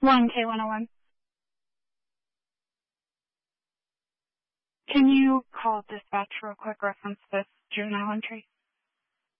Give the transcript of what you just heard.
1K101. Can you call dispatch real quick, reference this juvenile entry?